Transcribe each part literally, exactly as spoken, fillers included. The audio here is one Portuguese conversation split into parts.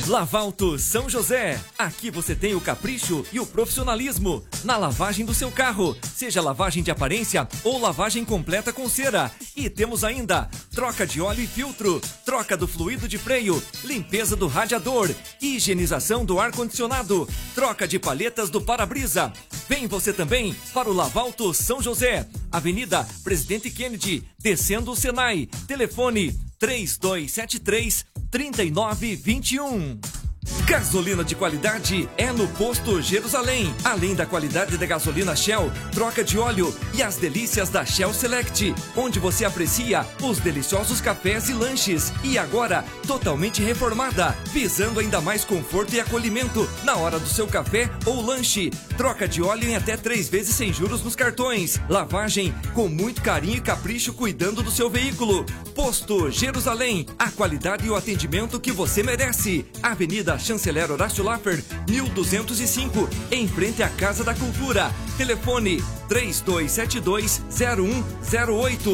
Lavalto São José. Aqui você tem o capricho e o profissionalismo na lavagem do seu carro, seja lavagem de aparência ou lavagem completa com cera. E temos ainda troca de óleo e filtro, troca do fluido de freio, limpeza do radiador, higienização do ar-condicionado, troca de palhetas do para-brisa. Vem você também para o Lavalto São José, Avenida Presidente Kennedy, descendo o Senai. Telefone três dois sete três, três nove dois um. Gasolina de qualidade é no Posto Jerusalém. Além da qualidade da gasolina Shell, troca de óleo e as delícias da Shell Select, onde você aprecia os deliciosos cafés e lanches. E agora, totalmente reformada, visando ainda mais conforto e acolhimento na hora do seu café ou lanche. Troca de óleo em até três vezes sem juros nos cartões. Lavagem com muito carinho e capricho cuidando do seu veículo. Posto Jerusalém, a qualidade e o atendimento que você merece. Avenida Chanceler Horácio Laffer, mil duzentos e cinco, em frente à Casa da Cultura. Telefone três dois sete dois, zero um zero oito.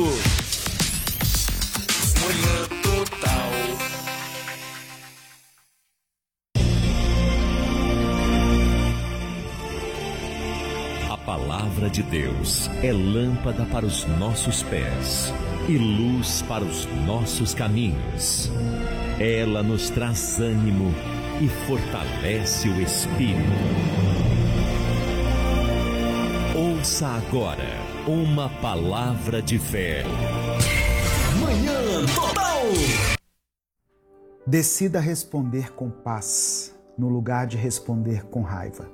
Manhã Total. A palavra de Deus é lâmpada para os nossos pés e luz para os nossos caminhos. Ela nos traz ânimo e fortalece o espírito. Ouça agora uma palavra de fé. Manhã Total. Decida responder com paz, no lugar de responder com raiva.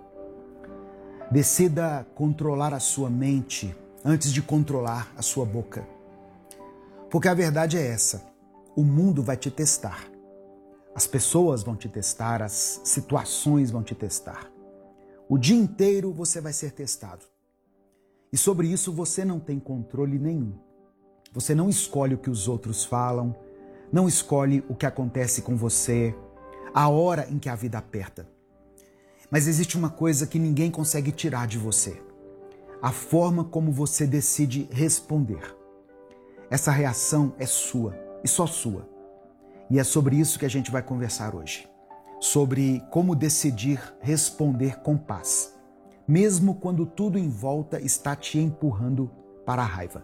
Decida controlar a sua mente antes de controlar a sua boca. Porque a verdade é essa: o mundo vai te testar. As pessoas vão te testar, as situações vão te testar. O dia inteiro você vai ser testado. E sobre isso você não tem controle nenhum. Você não escolhe o que os outros falam, não escolhe o que acontece com você, a hora em que a vida aperta. Mas existe uma coisa que ninguém consegue tirar de você: a forma como você decide responder. Essa reação é sua e só sua. E é sobre isso que a gente vai conversar hoje. Sobre como decidir responder com paz, mesmo quando tudo em volta está te empurrando para a raiva.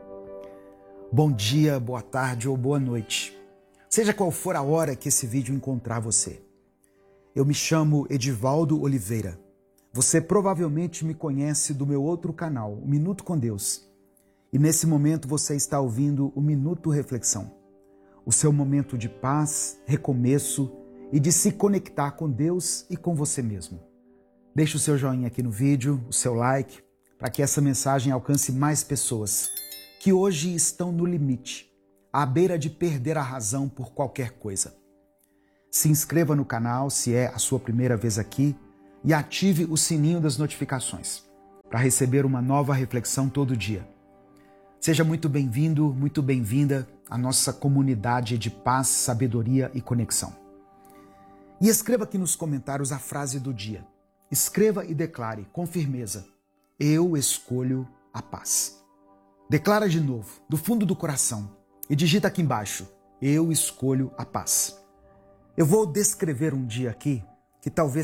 Bom dia, boa tarde ou boa noite. Seja qual for a hora que esse vídeo encontrar você. Eu me chamo Edivaldo Oliveira. Você provavelmente me conhece do meu outro canal, o Minuto com Deus. E nesse momento você está ouvindo o Minuto Reflexão. O seu momento de paz, recomeço e de se conectar com Deus e com você mesmo. Deixe o seu joinha aqui no vídeo, o seu like, para que essa mensagem alcance mais pessoas que hoje estão no limite, à beira de perder a razão por qualquer coisa. Se inscreva no canal se é a sua primeira vez aqui e ative o sininho das notificações para receber uma nova reflexão todo dia. Seja muito bem-vindo, muito bem-vinda à nossa comunidade de paz, sabedoria e conexão. E escreva aqui nos comentários a frase do dia. Escreva e declare com firmeza: eu escolho a paz. Declara de novo, do fundo do coração, e digita aqui embaixo: eu escolho a paz. Eu vou descrever um dia aqui que talvez